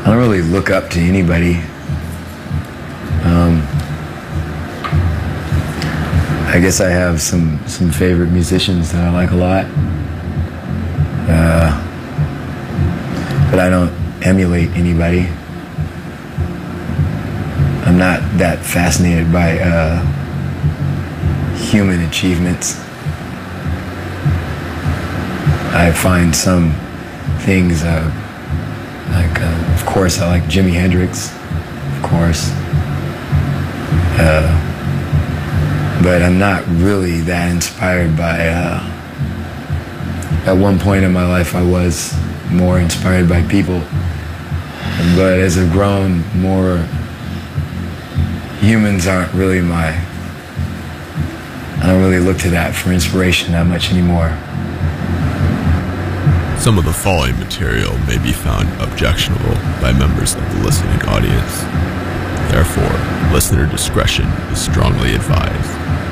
don't really look up to anybody. I guess I have some favorite musicians that I like a lot. But I don't emulate anybody. I'm not that fascinated by human achievements. I find some things, of course, I like Jimi Hendrix, of course. But I'm not really that inspired by, at one point in my life I was more inspired by people. But as I've grown more, humans aren't really I don't really look to that for inspiration that much anymore. Some of the following material may be found objectionable by members of the listening audience. Therefore, listener discretion is strongly advised.